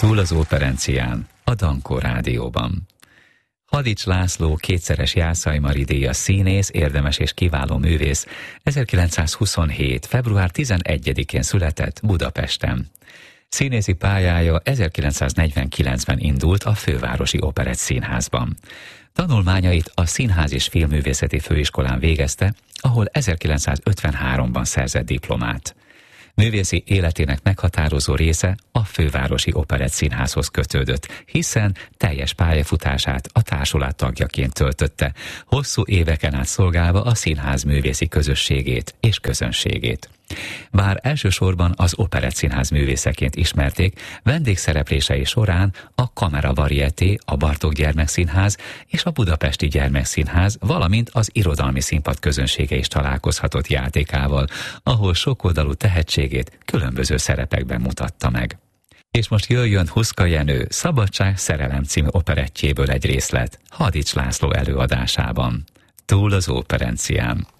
Túl az operencián, a Dankó Rádióban. Hadics László kétszeres Jászai Mari díjas színész, érdemes és kiváló művész 1927. február 11-én született Budapesten. Színészi pályája 1949-ben indult a Fővárosi Operett Színházban. Tanulmányait a Színház és Filmművészeti Főiskolán végezte, ahol 1953-ban szerzett diplomát. Művészi életének meghatározó része a Fővárosi Operett Színházhoz kötődött, hiszen teljes pályafutását a társulat tagjaként töltötte, hosszú éveken át szolgálva a színház művészi közösségét és közönségét. Bár elsősorban az Operett Színház művészeként ismerték, vendégszereplései során a Kamera Varieté, a Bartók Gyermekszínház és a Budapesti Gyermekszínház, valamint az irodalmi színpad közönsége is találkozhatott játékával, ahol sokoldalú tehetségét különböző szerepekben mutatta meg. És most jöjjön Huszka Jenő Szabadság, szerelem című operettjéből egy részlet Hadics László előadásában. Túl az operencián.